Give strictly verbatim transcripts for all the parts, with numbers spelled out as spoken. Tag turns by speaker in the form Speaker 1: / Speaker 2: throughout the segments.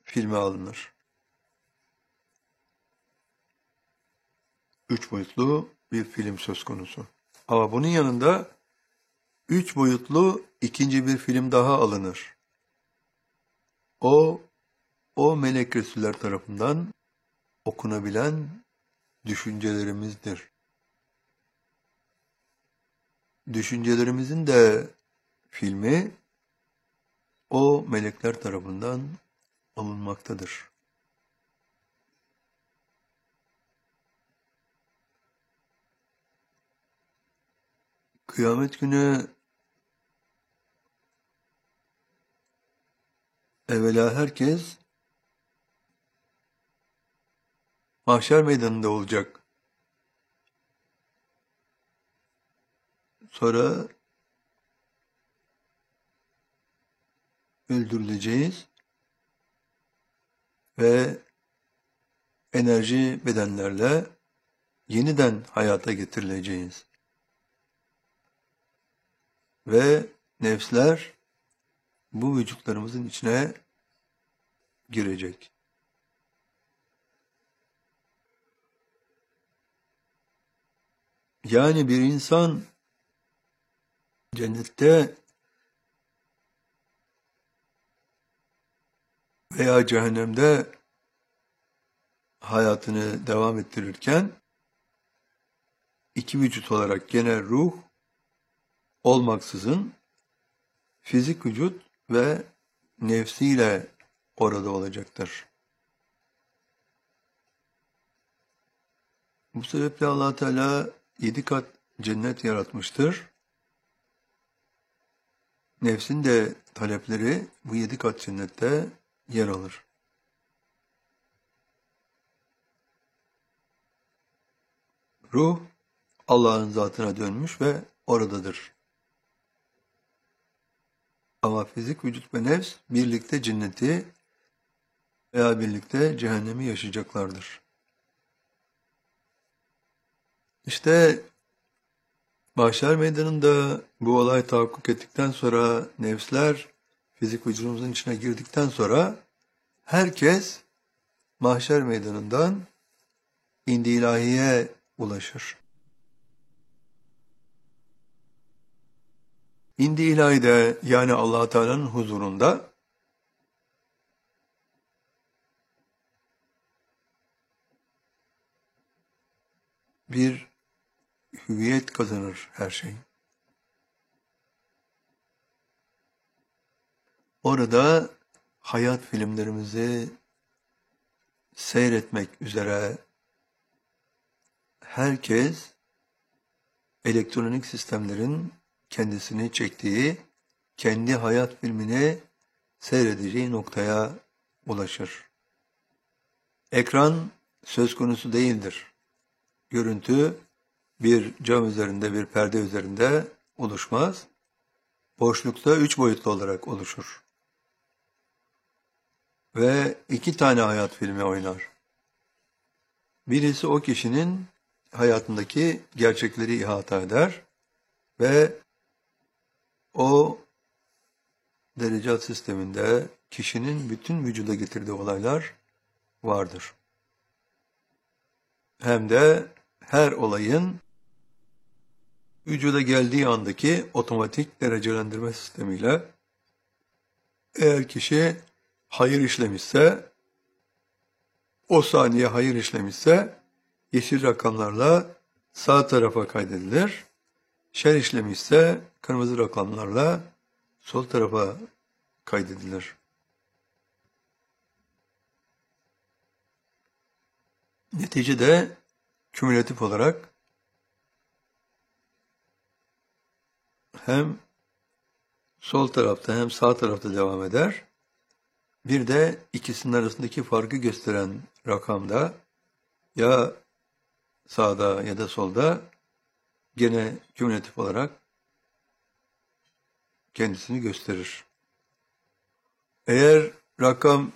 Speaker 1: filme alınır. Üç boyutlu bir film söz konusu. Ama bunun yanında üç boyutlu ikinci bir film daha alınır. O, o melek Resuller tarafından okunabilen düşüncelerimizdir. Düşüncelerimizin de filmi o melekler tarafından alınmaktadır. Kıyamet günü evvela herkes mahşer meydanında olacak. Sonra öldürüleceğiz ve enerji bedenlerle yeniden hayata getirileceğiz. Ve nefsler bu vücutlarımızın içine girecek. Yani bir insan cennette veya cehennemde hayatını devam ettirirken iki vücut olarak gene ruh olmaksızın fizik vücut ve nefsiyle orada olacaktır. Bu sebeple Allah Teala yedi kat cennet yaratmıştır. Nefsin de talepleri bu yedi kat cennette yer alır. Ruh Allah'ın zatına dönmüş ve oradadır. Ama fizik vücut ve nefs birlikte cenneti veya birlikte cehennemi yaşayacaklardır. İşte mahşer meydanında bu olay tahakkuk ettikten sonra nefsler fizik vücudumuzun içine girdikten sonra herkes mahşer meydanından indi ilahiye ulaşır. İndi ilahide yani Allah Teala'nın huzurunda bir hüviyet kazanır her şey. Orada hayat filmlerimizi seyretmek üzere herkes elektronik sistemlerin kendisini çektiği, kendi hayat filmini seyredeceği noktaya ulaşır. Ekran söz konusu değildir. Görüntü bir cam üzerinde, bir perde üzerinde oluşmaz. Boşlukta üç boyutlu olarak oluşur. Ve iki tane hayat filmi oynar. Birisi o kişinin hayatındaki gerçekleri ihata eder ve o derecat sisteminde kişinin bütün vücuda getirdiği olaylar vardır. Hem de her olayın vücuda geldiği andaki otomatik derecelendirme sistemiyle eğer kişi hayır işlemişse, o saniye hayır işlemişse yeşil rakamlarla sağ tarafa kaydedilir. Şer işlemişse kırmızı rakamlarla sol tarafa kaydedilir. Neticede kümülatif olarak hem sol tarafta hem sağ tarafta devam eder. Bir de ikisinin arasındaki farkı gösteren rakamda ya sağda ya da solda gene kümülatif olarak kendisini gösterir. Eğer rakam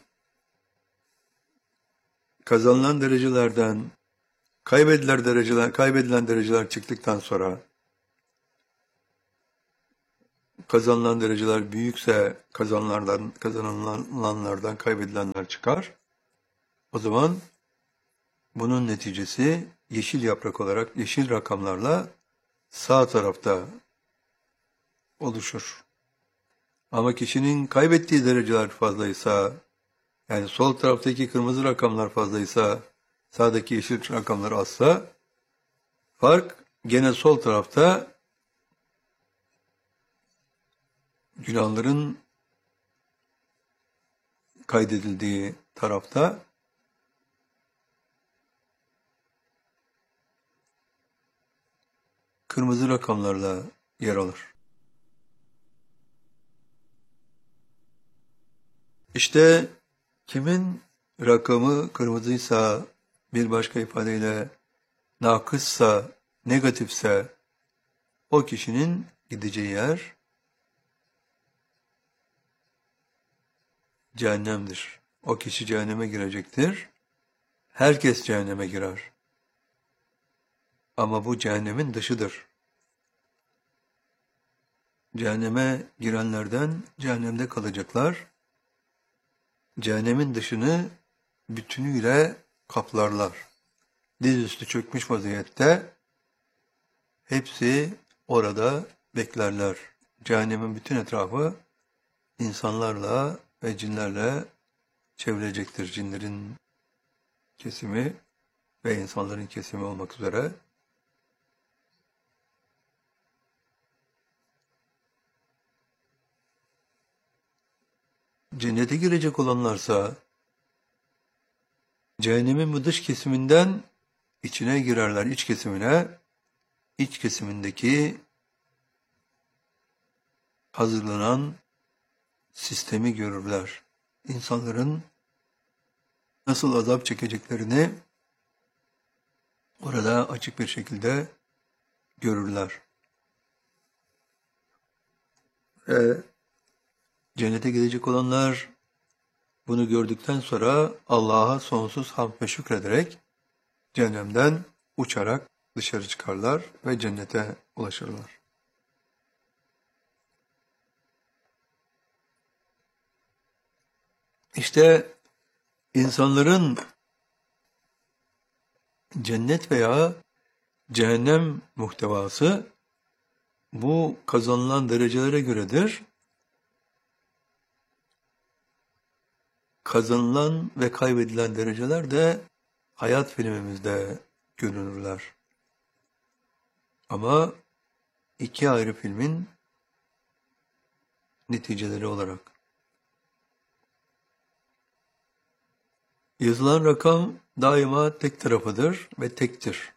Speaker 1: kazanılan derecelerden kaybedilen dereceler, kaybedilen dereceler çıktıktan sonra kazanılan dereceler büyükse kazananlardan, kazanılanlardan kaybedilenler çıkar. O zaman bunun neticesi yeşil yaprak olarak yeşil rakamlarla sağ tarafta oluşur. Ama kişinin kaybettiği dereceler fazlaysa, yani sol taraftaki kırmızı rakamlar fazlaysa, sağdaki yeşil rakamlar azsa, fark gene sol tarafta günahların kaydedildiği tarafta kırmızı rakamlarla yer alır. İşte kimin rakamı kırmızıysa, bir başka ifadeyle nakıssa, negatifse, o kişinin gideceği yer cehennemdir. O kişi cehenneme girecektir. Herkes cehenneme girer. Ama bu cehennemin dışıdır. Cehenneme girenlerden cehennemde kalacaklar. Cehennemin dışını bütünüyle kaplarlar. Dizüstü çökmüş vaziyette hepsi orada beklerler. Cehennemin bütün etrafı insanlarla ve cinlerle çevrilecektir. Cinlerin kesimi ve insanların kesimi olmak üzere. Cennete girecek olanlarsa cehennemin bu dış kesiminden içine girerler, iç kesimine. İç kesimindeki hazırlanan sistemi görürler. İnsanların nasıl azap çekeceklerini orada açık bir şekilde görürler. Ve cennete gidecek olanlar bunu gördükten sonra Allah'a sonsuz hamd ve şükrederek cehennemden uçarak dışarı çıkarlar ve cennete ulaşırlar. İşte insanların cennet veya cehennem muhtevası bu kazanılan derecelere göredir. Kazanılan ve kaybedilen dereceler de hayat filmimizde görünürler. Ama iki ayrı filmin neticeleri olarak. Yazılan rakam daima tek tarafıdır ve tektir.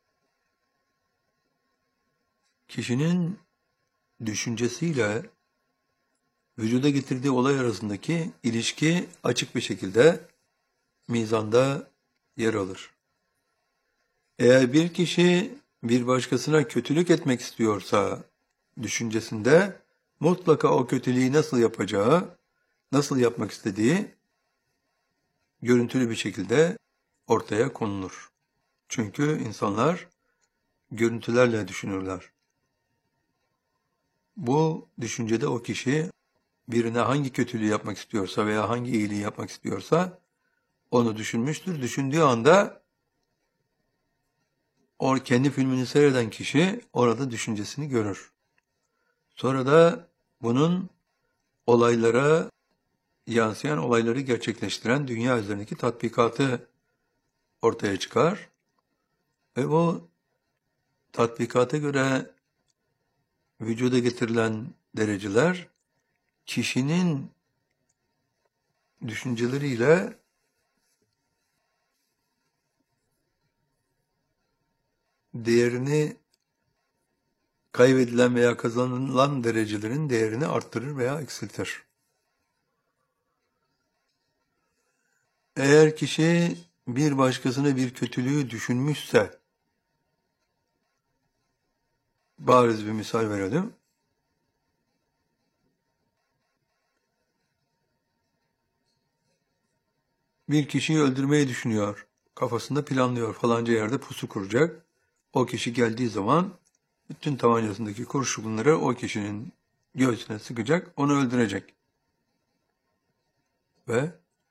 Speaker 1: Kişinin düşüncesiyle vücuda getirdiği olay arasındaki ilişki açık bir şekilde mizanda yer alır. Eğer bir kişi bir başkasına kötülük etmek istiyorsa düşüncesinde mutlaka o kötülüğü nasıl yapacağı, nasıl yapmak istediği görüntülü bir şekilde ortaya konulur. Çünkü insanlar görüntülerle düşünürler. Bu düşüncede o kişi birine hangi kötülüğü yapmak istiyorsa veya hangi iyiliği yapmak istiyorsa onu düşünmüştür. Düşündüğü anda o kendi filmini seyreden kişi orada düşüncesini görür. Sonra da bunun olaylara yansıyan, olayları gerçekleştiren dünya üzerindeki tatbikatı ortaya çıkar. Ve bu tatbikata göre vücuda getirilen dereceler kişinin düşünceleriyle değerini kaybedilen veya kazanılan derecelerin değerini arttırır veya eksiltir. Eğer kişi bir başkasına bir kötülüğü düşünmüşse, bariz bir misal verelim. Bir kişiyi öldürmeyi düşünüyor. Kafasında planlıyor. Falanca yerde pusu kuracak. O kişi geldiği zaman bütün tabancasındaki kurşunları o kişinin göğsüne sıkacak, onu öldürecek. Ve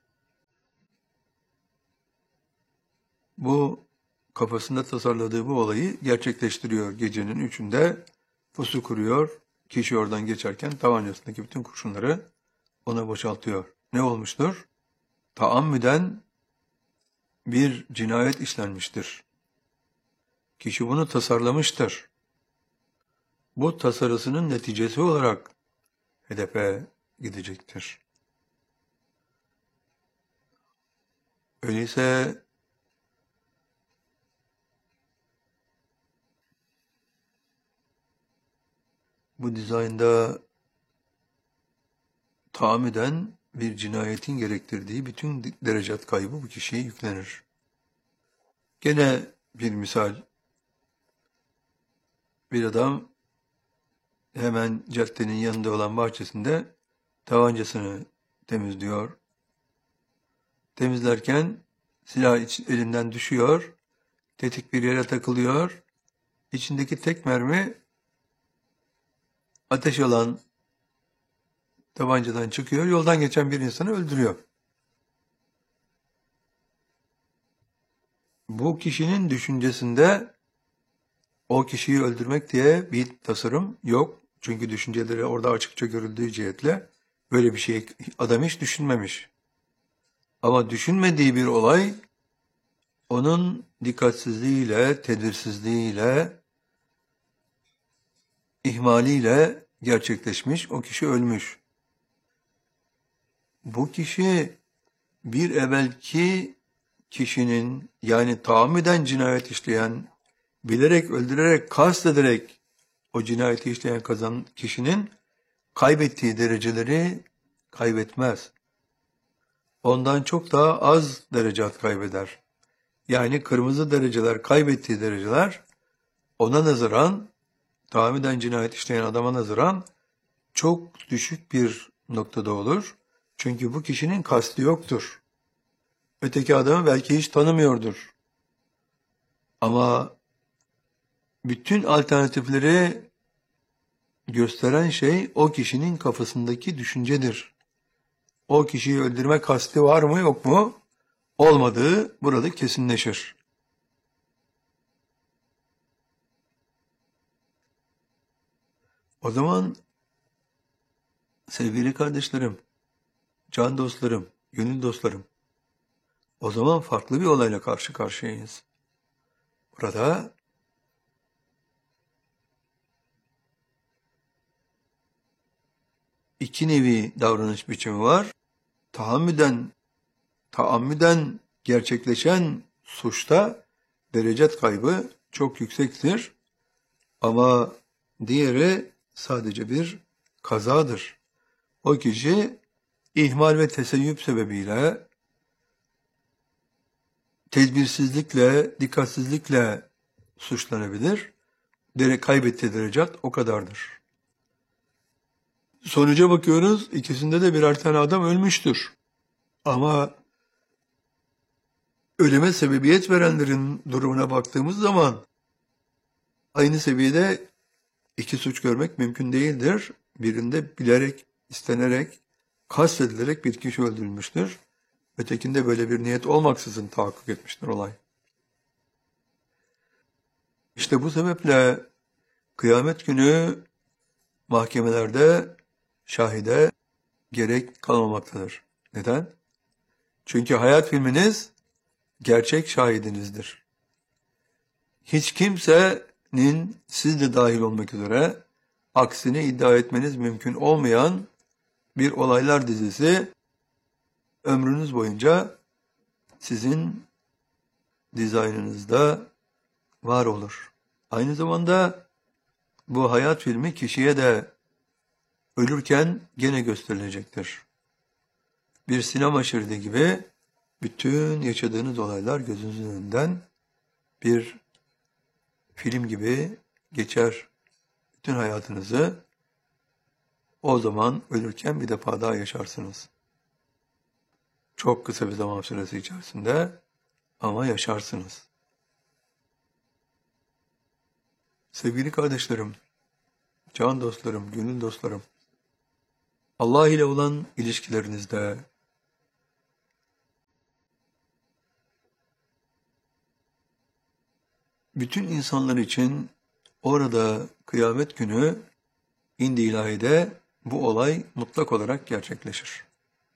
Speaker 1: bu kafasında tasarladığı bu olayı gerçekleştiriyor. Gecenin üçünde pusu kuruyor. Kişi oradan geçerken tabancasındaki bütün kurşunları ona boşaltıyor. Ne olmuştur? Taammüden bir cinayet işlenmiştir. Kişi bunu tasarlamıştır. Bu tasarısının neticesi olarak hedefe gidecektir. Öyleyse bu dizaynda tahammüden bir cinayetin gerektirdiği bütün derecat kaybı bu kişiye yüklenir. Gene bir misal. Bir adam hemen caddenin yanında olan bahçesinde tabancasını temizliyor. Temizlerken silah elinden düşüyor. Tetik bir yere takılıyor. İçindeki tek mermi ateş alan tabancadan çıkıyor. Yoldan geçen bir insanı öldürüyor. Bu kişinin düşüncesinde o kişiyi öldürmek diye bir tasarım yok. Çünkü düşünceleri orada açıkça görüldüğü cihetle böyle bir şey adam hiç düşünmemiş. Ama düşünmediği bir olay onun dikkatsizliğiyle, tedbirsizliğiyle, ihmaliyle gerçekleşmiş. O kişi ölmüş. Bu kişi bir evvelki kişinin, yani tahammüden cinayet işleyen, bilerek, öldürerek, kastederek o cinayeti işleyen kazan kişinin kaybettiği dereceleri kaybetmez. Ondan çok daha az derecat kaybeder. Yani kırmızı dereceler, kaybettiği dereceler ona nazaran, tahammüden cinayet işleyen adama nazaran çok düşük bir noktada olur. Çünkü bu kişinin kasti yoktur. Öteki adamı belki hiç tanımıyordur. Ama bütün alternatifleri gösteren şey o kişinin kafasındaki düşüncedir. O kişiyi öldürme kasti var mı yok mu? Olmadığı burada kesinleşir. O zaman sevgili kardeşlerim, can dostlarım, gönül dostlarım, o zaman farklı bir olayla karşı karşıyayız. Burada iki nevi davranış biçimi var. Tahammüden, taammüden gerçekleşen suçta derecat kaybı çok yüksektir. Ama diğeri sadece bir kazadır. O kişi ihmal ve teseyyüp sebebiyle, tedbirsizlikle, dikkatsizlikle suçlanabilir. Dere, kaybettiği derecat o kadardır. Sonuca bakıyoruz, ikisinde de birer tane adam ölmüştür. Ama ölüme sebebiyet verenlerin durumuna baktığımız zaman aynı seviyede iki suç görmek mümkün değildir. Birinde bilerek, istenerek, kastedilerek bir kişi öldürülmüştür. Ötekinde böyle bir niyet olmaksızın tahakkuk etmiştir olay. İşte bu sebeple kıyamet günü mahkemelerde şahide gerek kalmamaktadır. Neden? Çünkü hayat filminiz gerçek şahidinizdir. Hiç kimsenin, siz de dahil olmak üzere, aksini iddia etmeniz mümkün olmayan bir olaylar dizisi ömrünüz boyunca sizin dizaynınızda var olur. Aynı zamanda bu hayat filmi kişiye de ölürken gene gösterilecektir. Bir sinema şeridi gibi bütün yaşadığınız olaylar gözünüzün önünden bir film gibi geçer. Bütün hayatınızı o zaman ölürken bir defa daha yaşarsınız. Çok kısa bir zaman süresi içerisinde ama yaşarsınız. Sevgili kardeşlerim, can dostlarım, gönül dostlarım, Allah ile olan ilişkilerinizde, bütün insanlar için orada kıyamet günü indi ilahide bu olay mutlak olarak gerçekleşir.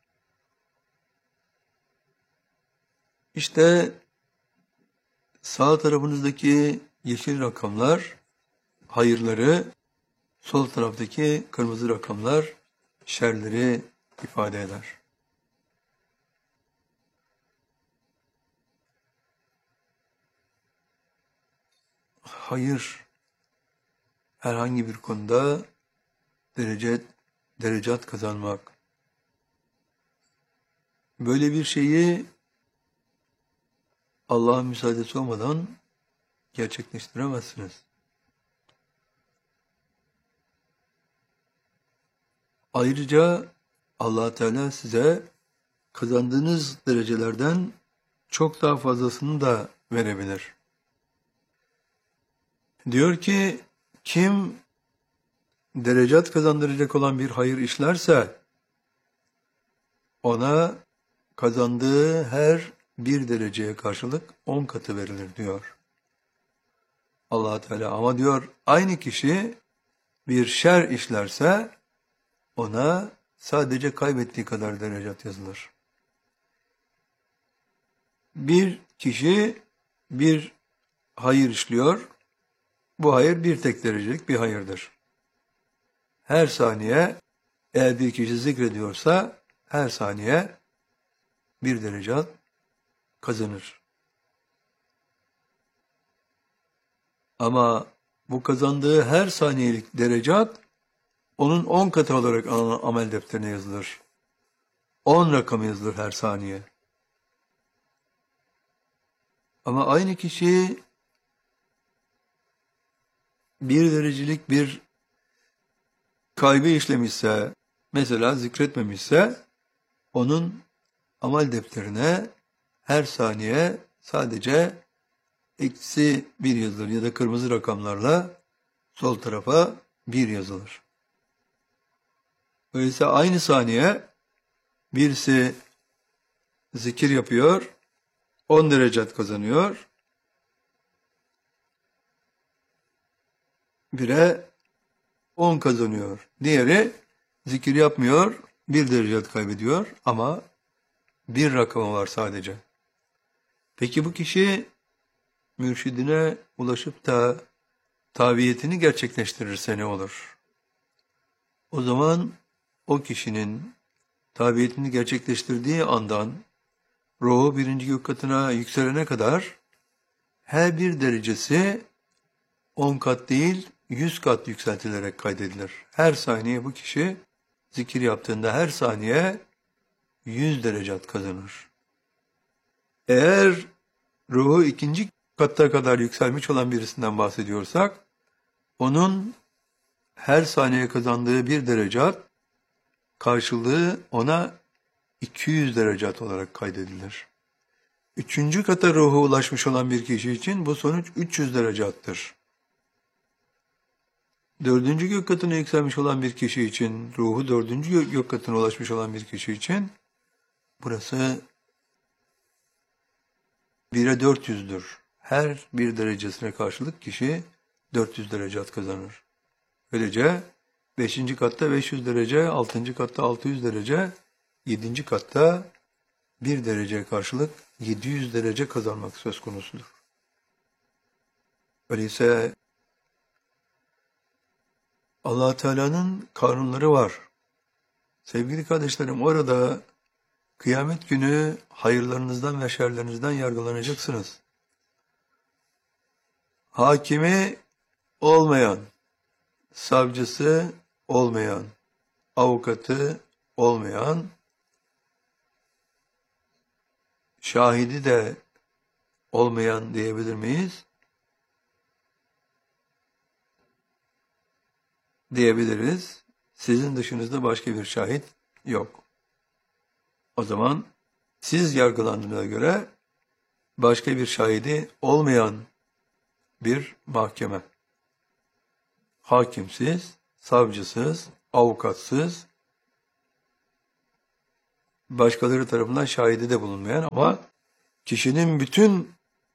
Speaker 1: İşte sağ tarafınızdaki yeşil rakamlar hayırları, sol taraftaki kırmızı rakamlar şerleri ifade eder. Hayır, herhangi bir konuda derece, derecat kazanmak. Böyle bir şeyi Allah'ın müsaadesi olmadan gerçekleştiremezsiniz. Ayrıca Allah Teala size kazandığınız derecelerden çok daha fazlasını da verebilir. Diyor ki, kim derecat kazandıracak olan bir hayır işlerse, ona kazandığı her bir dereceye karşılık on katı verilir diyor Allah Teala. Ama diyor, aynı kişi bir şer işlerse, ona sadece kaybettiği kadar derecat yazılır. Bir kişi bir hayır işliyor, bu hayır bir tek derecelik bir hayırdır. Her saniye eğer bir kişi zikrediyorsa her saniye bir derecat kazanır. Ama bu kazandığı her saniyelik derecat onun on katı olarak amel defterine yazılır. on rakamı yazılır her saniye. Ama aynı kişi bir derecelik bir kaybı işlemişse, mesela zikretmemişse, onun amel defterine her saniye sadece eksi bir yazılır ya da kırmızı rakamlarla sol tarafa bir yazılır. Öyleyse aynı saniye birisi zikir yapıyor, on derecat kazanıyor. Bire on kazanıyor. Diğeri zikir yapmıyor, bir derecat kaybediyor ama bir rakamı var sadece. Peki bu kişi mürşidine ulaşıp da tabiyetini gerçekleştirirse ne olur? O zaman o kişinin tabiyetini gerçekleştirdiği andan ruhu birinci gök katına yükselene kadar her bir derecesi on kat değil yüz kat yükseltilerek kaydedilir. Her saniye bu kişi zikir yaptığında her saniye yüz derecat kazanır. Eğer ruhu ikinci katta kadar yükselmiş olan birisinden bahsediyorsak, onun her saniye kazandığı bir derecat karşılığı ona iki yüz derecat olarak kaydedilir. Üçüncü kata ruhu ulaşmış olan bir kişi için bu sonuç üç yüz derecattır. Dördüncü gök katına yükselmiş olan bir kişi için, ruhu dördüncü gök katına ulaşmış olan bir kişi için burası bire dört yüzdür. Her bir derecesine karşılık kişi dört yüz derecat kazanır. Böylece beşinci katta beş yüz derece, altıncı katta altı yüz derece, yedinci katta bir dereceye karşılık yedi yüz derece kazanmak söz konusudur. Öyleyse Allah Teala'nın kanunları var. Sevgili kardeşlerim, orada kıyamet günü hayırlarınızdan ve şerlerinizden yargılanacaksınız. Hakimi olmayan, savcısı olmayan, avukatı olmayan, şahidi de olmayan diyebilir miyiz? Diyebiliriz. Sizin dışınızda başka bir şahit yok. O zaman siz yargılandığına göre başka bir şahidi olmayan bir mahkeme. Hakimsiz, savcısız, avukatsız, başkaları tarafından şahidi de bulunmayan ama kişinin bütün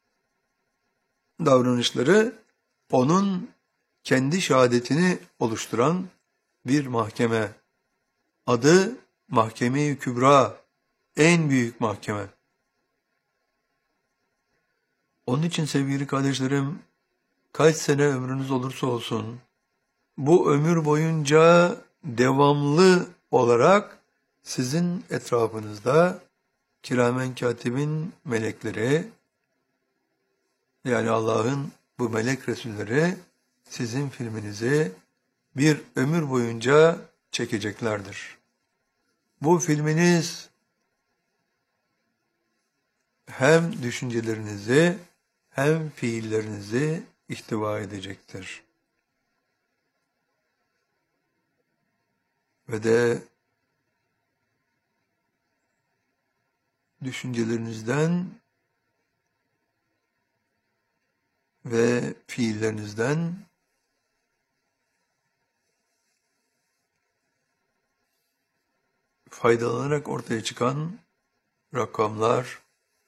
Speaker 1: davranışları onun kendi şehadetini oluşturan bir mahkeme. Adı Mahkeme-i Kübra, en büyük mahkeme. Onun için sevgili kardeşlerim, kaç sene ömrünüz olursa olsun, bu ömür boyunca devamlı olarak sizin etrafınızda kiramen katibin melekleri, yani Allah'ın bu melek resulleri sizin filminizi bir ömür boyunca çekeceklerdir. Bu filminiz hem düşüncelerinizi hem fiillerinizi ihtiva edecektir. Ve de düşüncelerinizden ve fiillerinizden faydalanarak ortaya çıkan rakamlar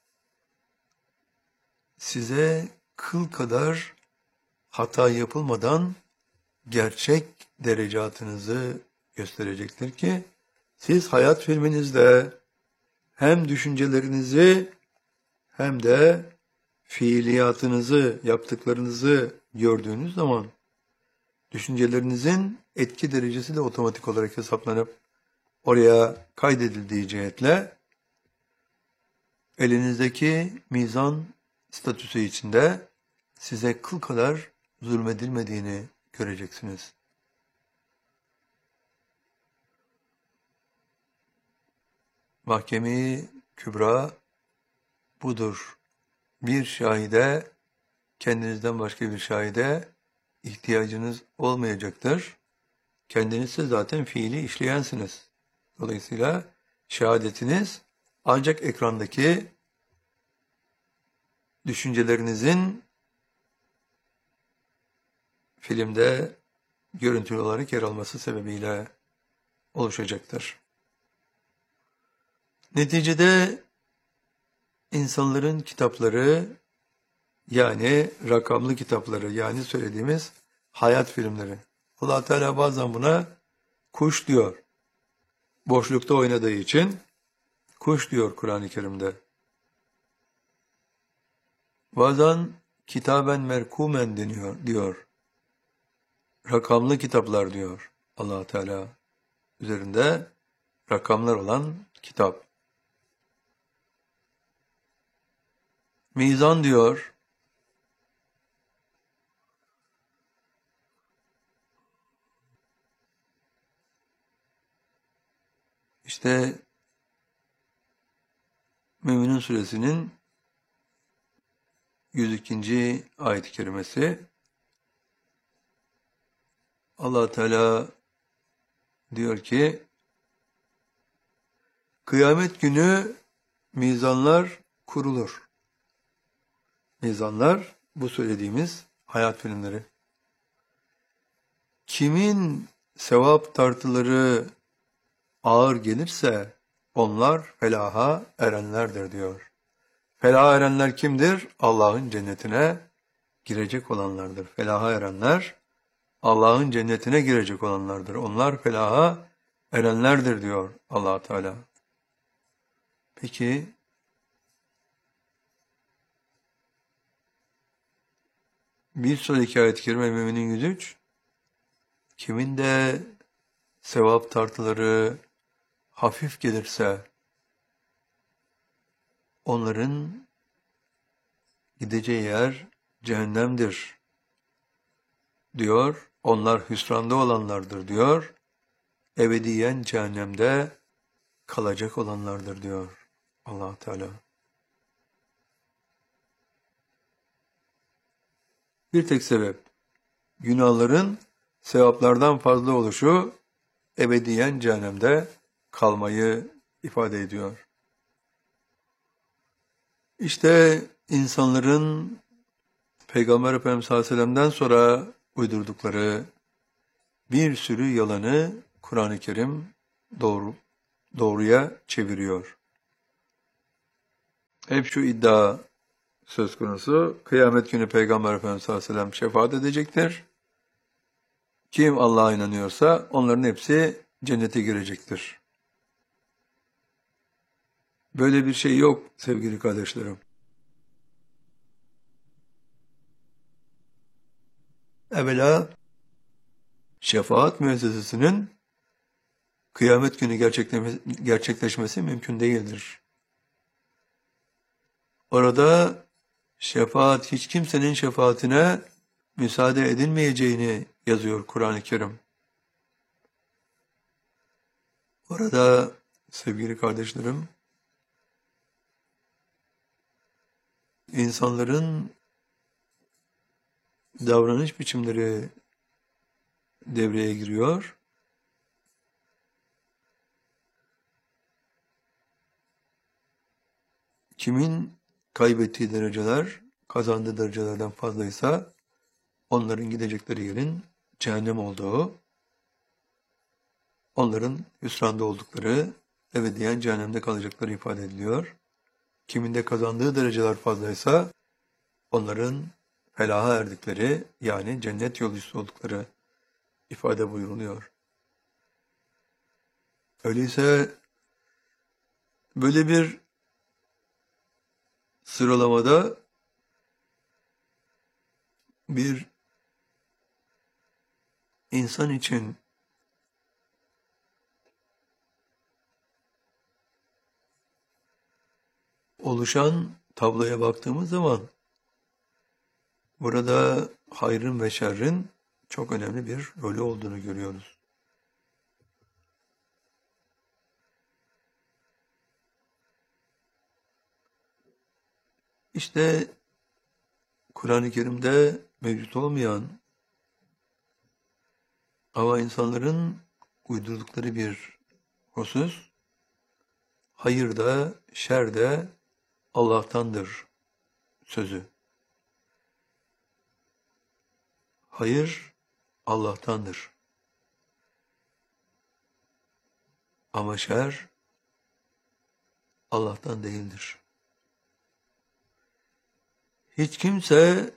Speaker 1: size kıl kadar hata yapılmadan gerçek derecatınızı gösterecektir ki siz hayat filminizde hem düşüncelerinizi hem de fiiliyatınızı, yaptıklarınızı gördüğünüz zaman düşüncelerinizin etki derecesi de otomatik olarak hesaplanıp oraya kaydedildiği cihetle elinizdeki mizan statüsü içinde size kıl kadar zulmedilmediğini göreceksiniz. Mahkeme-i Kübra budur. Bir şahide, kendinizden başka bir şahide ihtiyacınız olmayacaktır. Kendiniz siz zaten fiili işleyensiniz. Dolayısıyla şehadetiniz ancak ekrandaki düşüncelerinizin filmde görüntülü olarak yer alması sebebiyle oluşacaktır. Neticede insanların kitapları, yani rakamlı kitapları, yani söylediğimiz hayat filmleri. Allah Teala bazen buna kuş diyor. Boşlukta oynadığı için kuş diyor Kur'an-ı Kerim'de. Bazen kitaben merkumen deniyor diyor. Rakamlı kitaplar diyor Allah Teala. Üzerinde rakamlar olan kitap. Mizan diyor. İşte Müminun Suresinin yüz ikinci ayet-i kerimesi. Allah Teala diyor ki kıyamet günü mizanlar kurulur. Mizanlar bu söylediğimiz hayat filmleri. Kimin sevap tartıları ağır gelirse onlar felaha erenlerdir diyor. Felaha erenler kimdir? Allah'ın cennetine girecek olanlardır. Felaha erenler Allah'ın cennetine girecek olanlardır. Onlar felaha erenlerdir diyor Allah Teala. Peki bir sonraki ayet-i kerime Müminin yüz üç, kimin de sevap tartıları hafif gelirse onların gideceği yer cehennemdir diyor. Onlar hüsranda olanlardır diyor. Ebediyen cehennemde kalacak olanlardır diyor Allah Teala. Bir tek sebep, günahların sevaplardan fazla oluşu ebediyen cehennemde kalmayı ifade ediyor. İşte insanların Peygamber Efendimiz sallallahu aleyhi ve sellem'den sonra uydurdukları bir sürü yalanı Kur'an-ı Kerim doğru doğruya çeviriyor. Hep şu iddia söz konusu. Kıyamet günü Peygamber Efendimiz sallallahu aleyhi ve sellem şefaat edecektir. Kim Allah'a inanıyorsa onların hepsi cennete girecektir. Böyle bir şey yok sevgili kardeşlerim. Evvela şefaat müessesesinin kıyamet günü gerçekleşmesi mümkün değildir. Orada şefaat, hiç kimsenin şefaatine müsaade edilmeyeceğini yazıyor Kur'an-ı Kerim. Orada sevgili kardeşlerim, insanların davranış biçimleri devreye giriyor. Kimin kaybettiği dereceler kazandığı derecelerden fazlaysa onların gidecekleri yerin cehennem olduğu, onların hüsranda oldukları, ebediyen cehennemde kalacakları ifade ediliyor. Kimin de kazandığı dereceler fazlaysa onların felaha erdikleri, yani cennet yolcusu oldukları ifade buyuruluyor. Öyleyse böyle bir sıralamada bir insan için oluşan tabloya baktığımız zaman burada hayrın ve şerrin çok önemli bir rolü olduğunu görüyoruz. İşte Kur'an-ı Kerim'de mevcut olmayan ama insanların uydurdukları bir husus, hayır da şer de Allah'tandır sözü. Hayır Allah'tandır. Ama şer Allah'tan değildir. Hiç kimse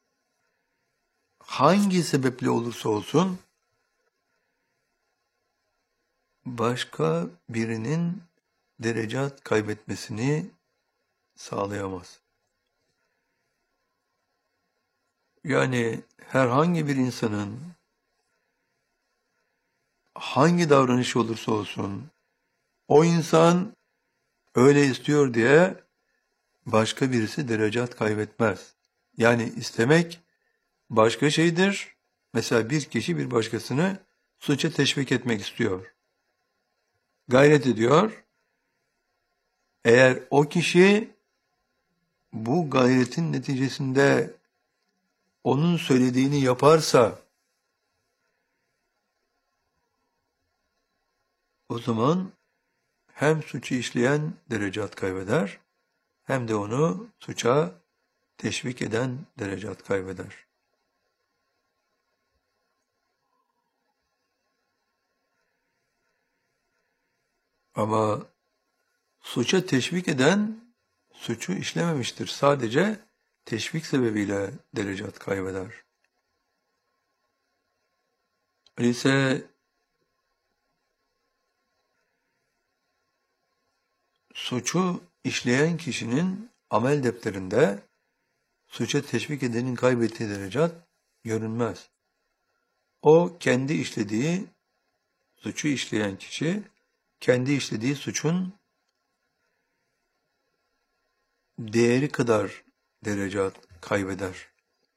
Speaker 1: hangi sebeple olursa olsun başka birinin derecat kaybetmesini sağlayamaz. Yani herhangi bir insanın hangi davranışı olursa olsun o insan öyle istiyor diye başka birisi derecat kaybetmez. Yani istemek başka şeydir. Mesela bir kişi bir başkasını suça teşvik etmek istiyor. Gayret ediyor. Eğer o kişi bu gayretin neticesinde onun söylediğini yaparsa o zaman hem suçu işleyen derecat kaybeder hem de onu suça teşvik eden derecat kaybeder. Ama suça teşvik eden suçu işlememiştir. Sadece teşvik sebebiyle derecat kaybeder. Öyleyse suçu işleyen kişinin amel defterinde suça teşvik edenin kaybettiği derecat görünmez. O kendi işlediği suçu işleyen kişi kendi işlediği suçun değeri kadar derecat kaybeder.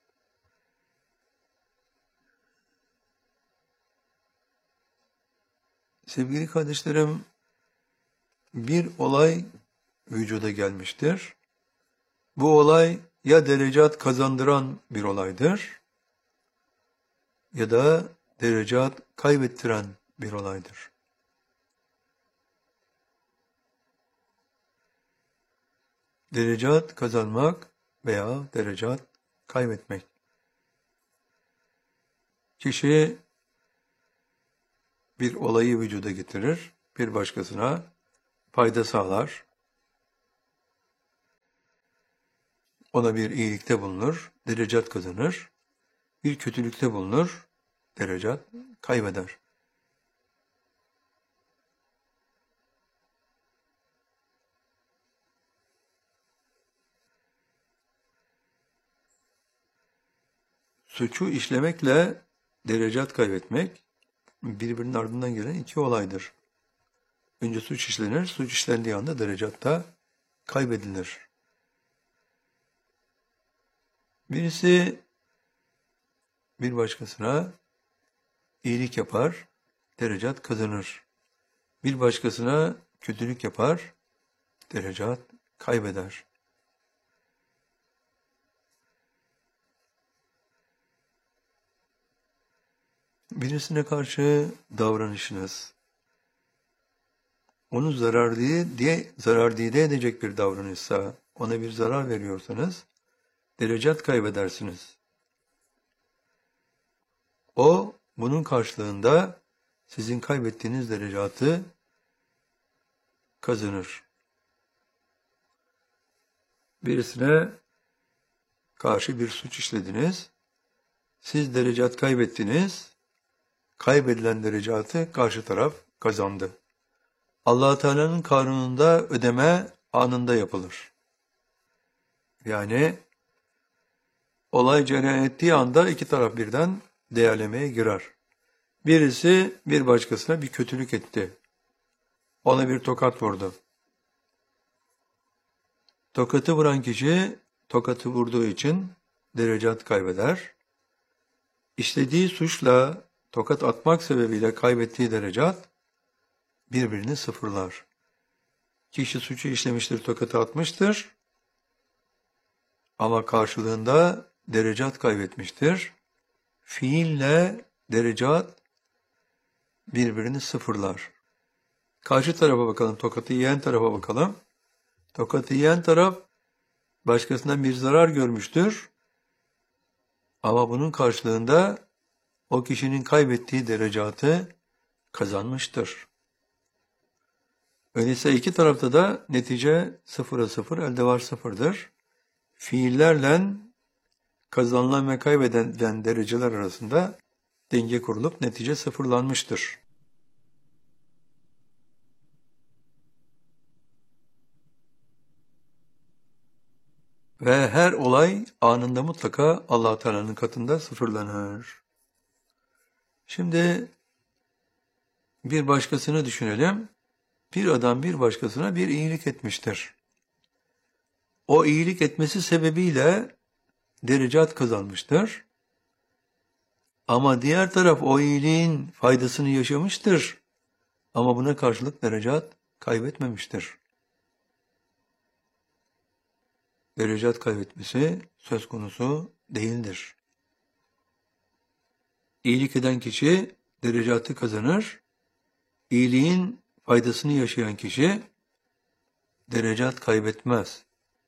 Speaker 1: Sevgili kardeşlerim, bir olay vücuda gelmiştir. Bu olay ya derecat kazandıran bir olaydır ya da derecat kaybettiren bir olaydır. Derecat kazanmak veya derecat kaybetmek. Kişi bir olayı vücuda getirir, bir başkasına fayda sağlar, ona bir iyilikte bulunur, derecat kazanır, bir kötülükte bulunur, derecat kaybeder. Suçu işlemekle derecat kaybetmek birbirinin ardından gelen iki olaydır. Önce suç işlenir, suç işlendiği anda derecat da kaybedilir. Birisi bir başkasına iyilik yapar, derecat kazanır. Bir başkasına kötülük yapar, derecat kaybeder. Birisine karşı davranışınız, onu zarar diye, diye zarar diye edecek bir davranışsa, ona bir zarar veriyorsanız, derecat kaybedersiniz. O, bunun karşılığında sizin kaybettiğiniz derecatı kazanır. Birisine karşı bir suç işlediniz, siz derecat kaybettiniz, kaybedilen derecatı karşı taraf kazandı. Allah-u Teala'nın kanununda ödeme anında yapılır. Yani olay cereyan ettiği anda iki taraf birden değerlemeye girer. Birisi bir başkasına bir kötülük etti. Ona bir tokat vurdu. Tokatı vuran kişi tokatı vurduğu için derecat kaybeder. İşlediği suçla tokat atmak sebebiyle kaybettiği derecat birbirini sıfırlar. Kişi suçu işlemiştir, tokatı atmıştır. Ama karşılığında derecat kaybetmiştir. Fiille derecat birbirini sıfırlar. Karşı tarafa bakalım, tokatı yiyen tarafa bakalım. Tokatı yiyen taraf başkasından bir zarar görmüştür. Ama bunun karşılığında o kişinin kaybettiği derecatı kazanmıştır. Öyleyse iki tarafta da netice sıfıra sıfır, elde var sıfırdır. Fiillerle kazanılan ve kaybedilen dereceler arasında denge kurulup netice sıfırlanmıştır. Ve her olay anında mutlaka Allah-u Teala'nın katında sıfırlanır. Şimdi bir başkasını düşünelim. Bir adam bir başkasına bir iyilik etmiştir. O iyilik etmesi sebebiyle derecat kazanmıştır. Ama diğer taraf o iyiliğin faydasını yaşamıştır. Ama buna karşılık derecat kaybetmemiştir. Derecat kaybetmesi söz konusu değildir. İyilik eden kişi derecatı kazanır. İyiliğin faydasını yaşayan kişi derecat kaybetmez.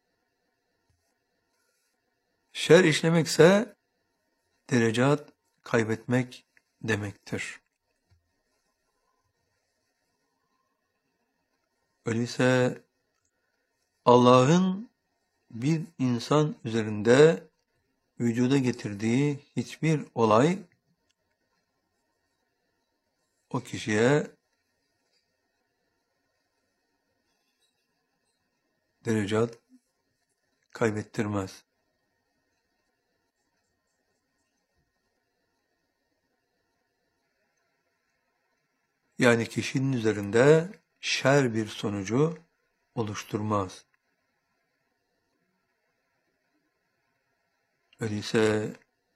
Speaker 1: Şer işlemekse derecat kaybetmek demektir. Öyleyse Allah'ın bir insan üzerinde vücuda getirdiği hiçbir olay o kişiye derecat kaybettirmez. Yani kişinin üzerinde şer bir sonucu oluşturmaz. Öyleyse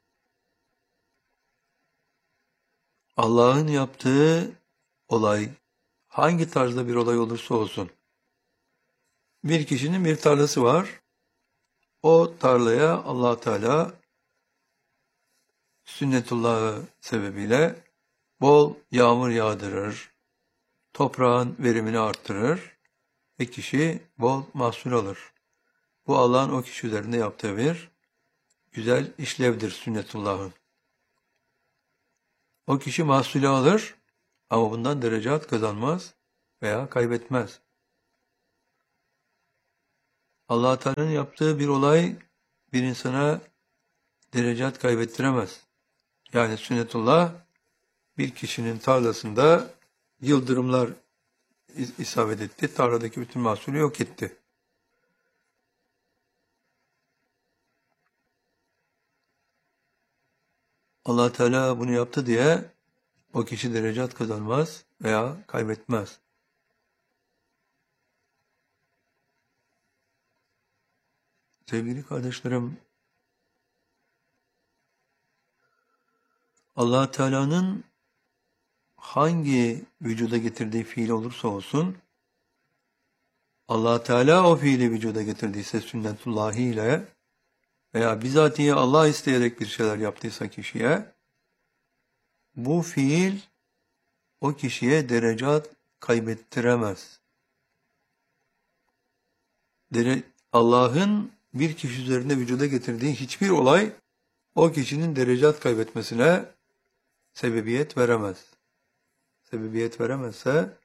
Speaker 1: Allah'ın yaptığı olay hangi tarzda bir olay olursa olsun, bir kişinin bir tarlası var. O tarlaya Allah Teala sünnetullahı sebebiyle bol yağmur yağdırır, toprağın verimini arttırır ve kişi bol mahsul alır. Bu Allah'ın o kişi üzerinde yaptığı bir güzel işlevdir sünnetullahın. O kişi mahsulü alır ama bundan derecat kazanmaz. veya kaybetmez. Allah Teala'nın yaptığı bir olay bir insana derecat kaybettiremez. Yani sünnetullah bir kişinin tarlasında yıldırımlar isabet etti. Tarladaki bütün mahsulü yok etti. Allah Teala bunu yaptı diye o kişi derecat kazanmaz veya kaybetmez. Sevgili kardeşlerim, Allah Teala'nın hangi vücuda getirdiği fiil olursa olsun, Allah Teala o fiili vücuda getirdiyse sünnetullahi ile veya bizatihi Allah isteyerek bir şeyler yaptıysa kişiye, bu fiil o kişiye derecat kaybettiremez. Dere, Allah'ın bir kişi üzerinde vücuda getirdiği hiçbir olay o kişinin derecat kaybetmesine sebebiyet veremez. Sebebiyet veremezse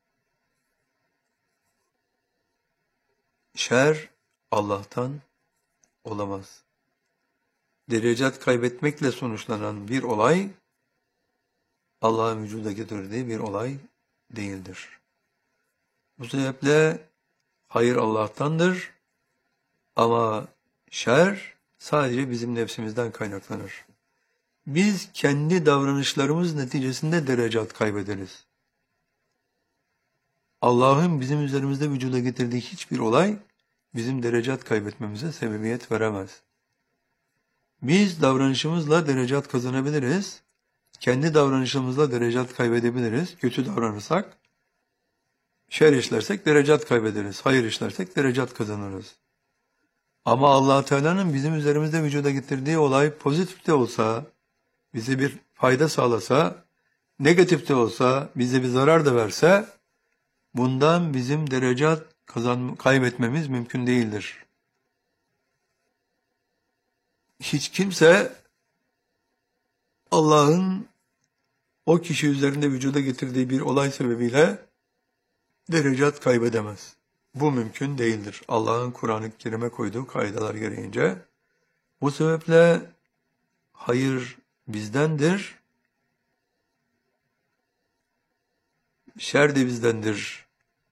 Speaker 1: şer Allah'tan olamaz. Derecat kaybetmekle sonuçlanan bir olay Allah'ın vücuda getirdiği bir olay değildir. Bu sebeple hayır Allah'tandır ama şer sadece bizim nefsimizden kaynaklanır. Biz kendi davranışlarımız neticesinde derecat kaybederiz. Allah'ın bizim üzerimizde vücuda getirdiği hiçbir olay bizim derecat kaybetmemize sebebiyet veremez. Biz davranışımızla derecat kazanabiliriz. Kendi davranışımızla derecat kaybedebiliriz. Kötü davranırsak, şer işlersek derecat kaybederiz. Hayır işlersek derecat kazanırız. Ama Allah Teala'nın bizim üzerimizde vücuda getirdiği olay pozitif de olsa, bize bir fayda sağlasa, negatif de olsa, bize bir zarar da verse, bundan bizim derecat kazan kaybetmemiz mümkün değildir. Hiç kimse Allah'ın o kişi üzerinde vücuda getirdiği bir olay sebebiyle derecat kaybedemez. Bu mümkün değildir. Allah'ın Kur'an-ı Kerim'e koyduğu kaideler gereğince. Bu sebeple hayır bizdendir, şer de bizdendir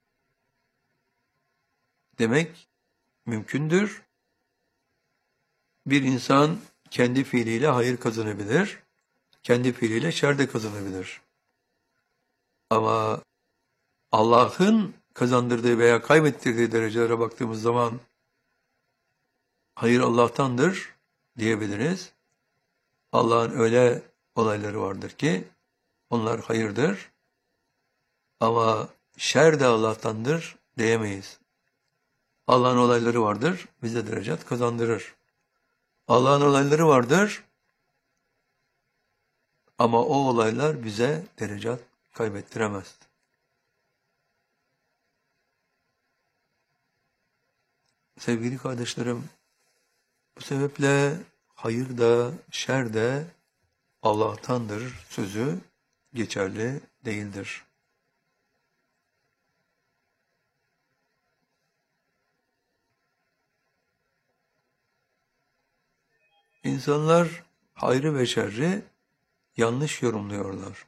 Speaker 1: demek mümkündür. Bir insan kendi fiiliyle hayır kazanabilir, kendi fiiliyle şer de kazanabilir. Ama Allah'ın kazandırdığı veya kaybettirdiği derecelere baktığımız zaman hayır Allah'tandır diyebiliriz. Allah'ın öyle olayları vardır ki onlar hayırdır. Ama şer de Allah'tandır diyemeyiz. Allah'ın olayları vardır, bize derecat kazandırır. Allah'ın olayları vardır ama o olaylar bize derecat kaybettiremez. Sevgili kardeşlerim, bu sebeple hayır da şer de Allah'tandır sözü geçerli değildir. İnsanlar hayrı ve şerri yanlış yorumluyorlar.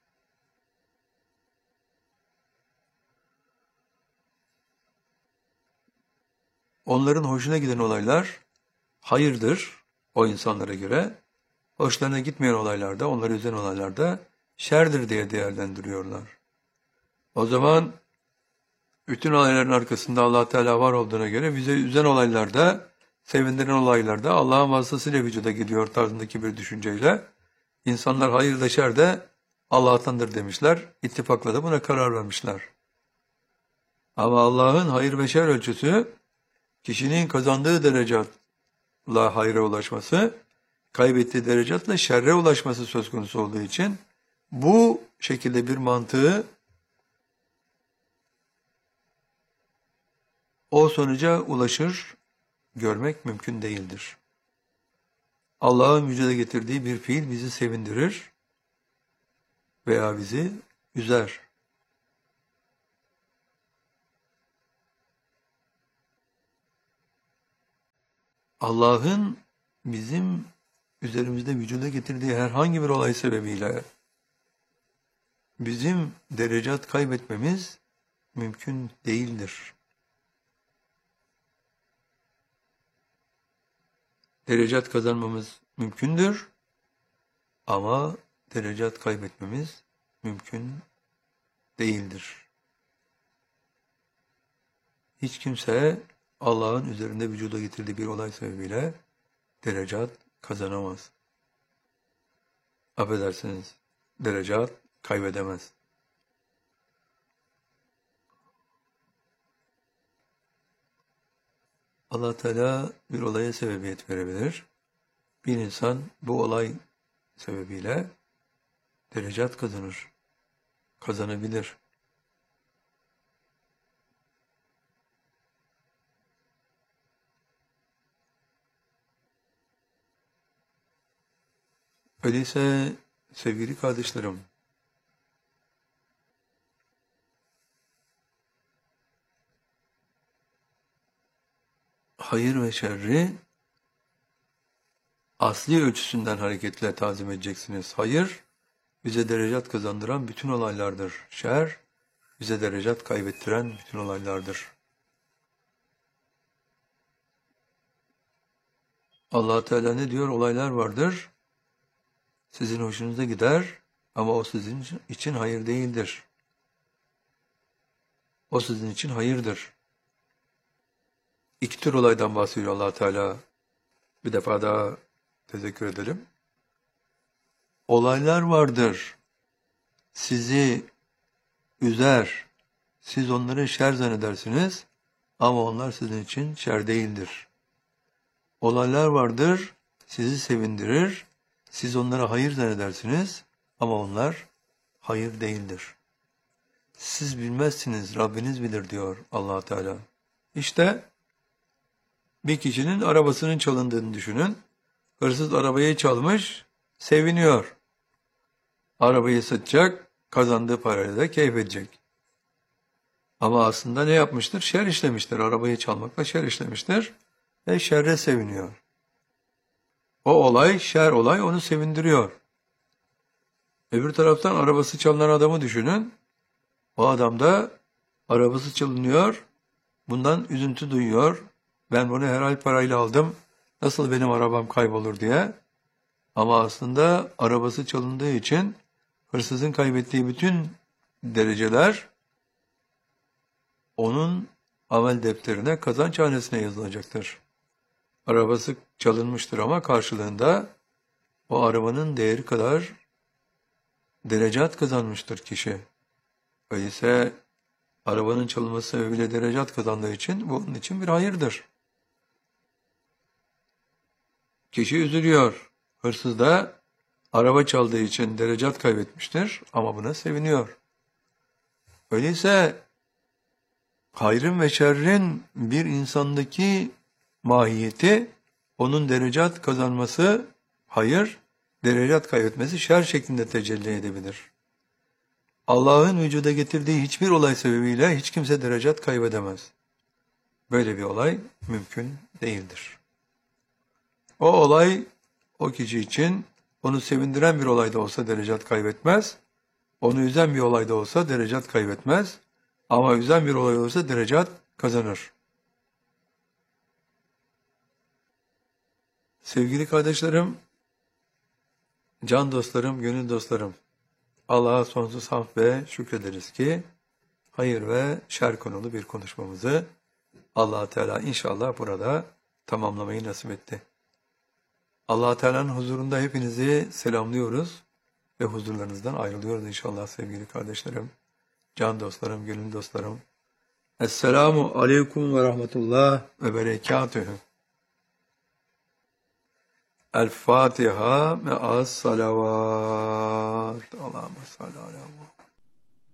Speaker 1: Onların hoşuna giden olaylar hayırdır o insanlara göre. Hoşlarına gitmeyen olaylarda, onları üzen olaylarda şerdir diye değerlendiriyorlar. O zaman bütün olayların arkasında Allah Teala var olduğuna göre bize üzen olaylarda, sevindiren olaylarda Allah'ın vasıtasıyla vücuda gidiyor tarzındaki bir düşünceyle insanlar hayır da şer de Allah'tandır demişler. İttifakla da buna karar vermişler. Ama Allah'ın hayır ve şer ölçüsü kişinin kazandığı derecatla hayra ulaşması, kaybettiği derecatla şerre ulaşması söz konusu olduğu için bu şekilde bir mantığı o sonuca ulaşır görmek mümkün değildir. Allah'ın vücuda getirdiği bir fiil bizi sevindirir veya bizi üzer. Allah'ın bizim üzerimizde vücuda getirdiği herhangi bir olay sebebiyle bizim derecat kaybetmemiz mümkün değildir. Derecat kazanmamız mümkündür ama derecat kaybetmemiz mümkün değildir. Hiç kimse Allah'ın üzerinde vücuda getirdiği bir olay sebebiyle derecat kazanamaz. Affedersiniz, derecat kaybedemez. Allah Teala bir olaya sebebiyet verebilir. Bir insan bu olay sebebiyle derecat kazanır, kazanabilir. Öyleyse sevgili kardeşlerim, hayır ve şerri asli ölçüsünden hareketle tazim edeceksiniz. Hayır, bize derecat kazandıran bütün olaylardır. Şer, bize derecat kaybettiren bütün olaylardır. Allah Teala ne diyor? Olaylar vardır. Sizin hoşunuza gider ama o sizin için hayır değildir. O sizin için hayırdır. İki tür olaydan bahsediyor Allah Teala. Bir defa daha tezekkür edelim. Olaylar vardır. Sizi üzer. Siz onları şer zannedersiniz ama onlar sizin için şer değildir. Olaylar vardır. Sizi sevindirir. Siz onlara hayır zannedersiniz ama onlar hayır değildir. Siz bilmezsiniz, Rabbiniz bilir diyor Allah Teala. İşte bir kişinin arabasının çalındığını düşünün. Hırsız arabayı çalmış, seviniyor. Arabayı satacak, kazandığı parayla da keyif edecek. Ama aslında ne yapmıştır? Şer işlemiştir. Arabayı çalmakla şer işlemiştir ve şerre seviniyor. O olay, şer olay onu sevindiriyor. Öbür taraftan arabası çalınan adamı düşünün. O adam da arabası çalınıyor, bundan üzüntü duyuyor. Ben bunu herhal parayla aldım, nasıl benim arabam kaybolur diye. Ama aslında arabası çalındığı için hırsızın kaybettiği bütün dereceler onun amel defterine, kazanç hanesine yazılacaktır. Arabası çalınmıştır ama karşılığında o arabanın değeri kadar derecat kazanmıştır kişi. Öyleyse arabanın çalınması sebebiyle derecat kazandığı için bu onun için bir hayırdır. Kişi üzülüyor. Hırsız da araba çaldığı için derecat kaybetmiştir ama buna seviniyor. Öyleyse hayrın ve şerrin bir insandaki mahiyeti, onun derecat kazanması hayır, derecat kaybetmesi şer şeklinde tecelli edebilir. Allah'ın vücuda getirdiği hiçbir olay sebebiyle hiç kimse derecat kaybedemez. Böyle bir olay mümkün değildir. O olay o kişi için onu sevindiren bir olayda olsa derecat kaybetmez, onu üzen bir olayda olsa derecat kaybetmez ama üzen bir olay olursa derecat kazanır. Sevgili kardeşlerim, can dostlarım, gönül dostlarım, Allah'a sonsuz hamd ve şükrederiz ki hayır ve şer konulu bir konuşmamızı Allah Teala inşallah burada tamamlamayı nasip etti. Allah Teala'nın huzurunda hepinizi selamlıyoruz ve huzurlarınızdan ayrılıyoruz inşallah sevgili kardeşlerim, can dostlarım, gönül dostlarım. Esselamu aleyküm ve rahmetullah ve berekatühü. El-Fatiha me'as salavat. Allahümme salli ala Muhammed.